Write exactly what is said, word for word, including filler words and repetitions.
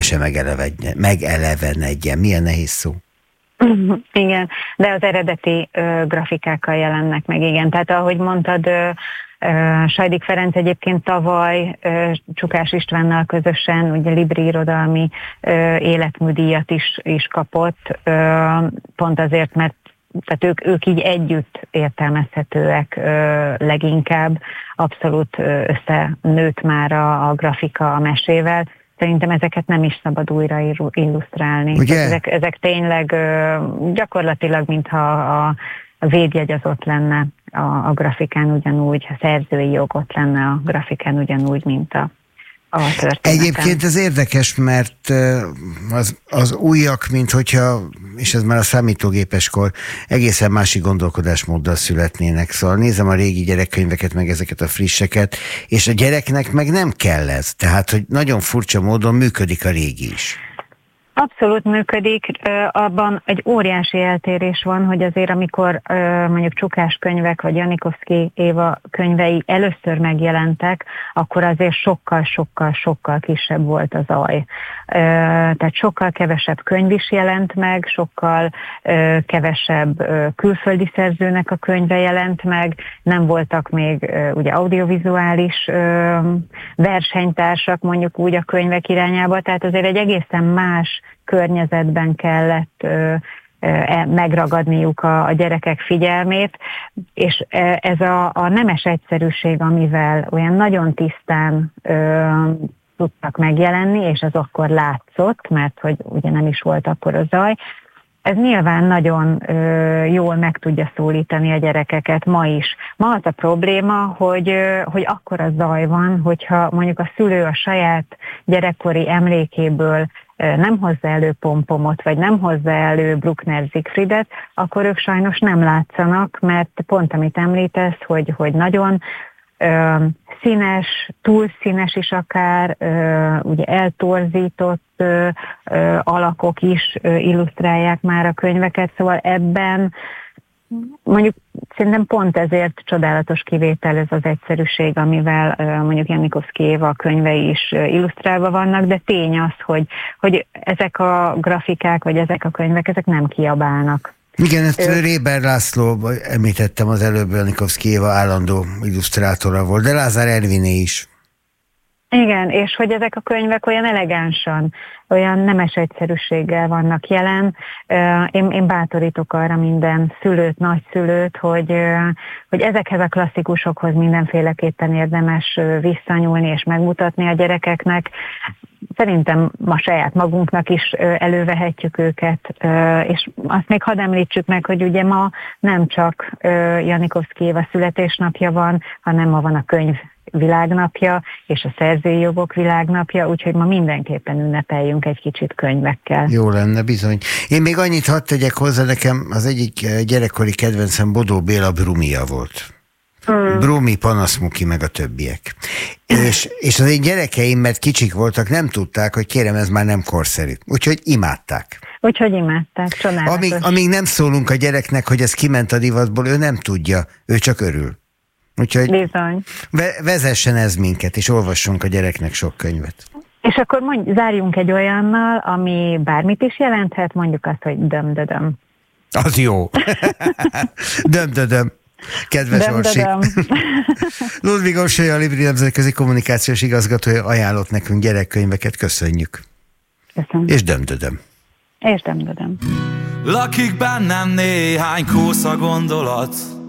se megelevenedjen. megelevenedjen. Milyen nehéz szó. Igen, de az eredeti ö, grafikákkal jelennek meg, igen. Tehát ahogy mondtad, ö, ö, Sajdik Ferenc egyébként tavaly ö, Csukás Istvánnal közösen ugye Libri irodalmi ö, életműdíjat is, is kapott, ö, pont azért, mert tehát ők, ők így együtt értelmezhetőek ö, leginkább, abszolút ö, összenőtt már a, a grafika a mesével. Szerintem ezeket nem is szabad újra illusztrálni. Ezek, ezek tényleg ö, gyakorlatilag, mintha a, a védjegy az ott lenne a, a grafikán ugyanúgy, a szerzői jog ott lenne a grafikán ugyanúgy, mint a Egyébként ez érdekes, mert az, az újak, mint hogyha, és ez már a számítógépeskor, egészen másik gondolkodásmóddal születnének. Szóval nézem a régi gyerekkönyveket, meg ezeket a frisseket, és a gyereknek meg nem kell ez. Tehát, hogy nagyon furcsa módon működik a régi is. Abszolút működik, abban egy óriási eltérés van, hogy azért amikor mondjuk Csukás könyvek vagy Janikovszky Éva könyvei először megjelentek, akkor azért sokkal-sokkal-sokkal kisebb volt a zaj. Tehát sokkal kevesebb könyv is jelent meg, sokkal kevesebb külföldi szerzőnek a könyve jelent meg, nem voltak még ugye audiovizuális versenytársak mondjuk úgy a könyvek irányába, tehát azért egy egészen más környezetben kellett ö, ö, megragadniuk a, a gyerekek figyelmét, és ez a, a nemes egyszerűség, amivel olyan nagyon tisztán ö, tudtak megjelenni, és ez akkor látszott, mert hogy ugye nem is volt akkor a zaj, ez nyilván nagyon ö, jól meg tudja szólítani a gyerekeket ma is. Ma az a probléma, hogy, ö, hogy akkora zaj van, hogyha mondjuk a szülő a saját gyerekkori emlékéből ö, nem hozza elő Pompomot, vagy nem hozza elő Bruckner Siegfriedet, akkor ők sajnos nem látszanak, mert pont amit említesz, hogy, hogy nagyon ö, színes, túl színes is akár, ö, ugye eltorzított ö, ö, alakok is ö, illusztrálják már a könyveket, szóval ebben mondjuk szerintem pont ezért csodálatos kivétel ez az egyszerűség, amivel ö, mondjuk Janikovszky Éva könyvei is ö, illusztrálva vannak, de tény az, hogy, hogy ezek a grafikák, vagy ezek a könyvek, ezek nem kiabálnak. Igen, ezt ő... Réber László, említettem az előbb, Janikovszky Éva állandó illusztrátora volt, de Lázár Erviné is. Igen, és hogy ezek a könyvek olyan elegánsan, olyan nemes egyszerűséggel vannak jelen. Én, én bátorítok arra minden szülőt, nagyszülőt, hogy, hogy ezekhez a klasszikusokhoz mindenféleképpen érdemes visszanyúlni és megmutatni a gyerekeknek. Szerintem ma saját magunknak is elővehetjük őket, és azt még hadd említsük meg, hogy ugye ma nem csak Janikovszky Éva születésnapja van, hanem ma van a könyv világnapja, és a szerzői jogok világnapja, úgyhogy ma mindenképpen ünnepeljünk egy kicsit könyvekkel. Jó lenne, bizony. Én még annyit hadd tegyek hozzá, nekem az egyik gyerekkori kedvencem Bodó Béla Brumia volt. Hmm. Brumi, Panaszmuki, meg a többiek. És, és az én gyerekeim, mert kicsik voltak, nem tudták, hogy kérem, ez már nem korszerű. Úgyhogy imádták. Úgyhogy imádták, csodálatos. Amíg, amíg nem szólunk a gyereknek, hogy ez kiment a divatból, ő nem tudja, ő csak örül. Úgyhogy bizony. Vezessen ez minket, és olvassunk a gyereknek sok könyvet. És akkor mondj, zárjunk egy olyannal, ami bármit is jelenthet, mondjuk azt, hogy döm-dödöm. Az jó. Döm-dödöm. Kedves Orsi. Ludvig Orsi, a Libri nemzetközi kommunikációs igazgatója ajánlott nekünk gyerekkönyveket, köszönjük. Köszönöm. És döm-dödöm. És döm-dödöm. Lakik bennem néhány kósza gondolat,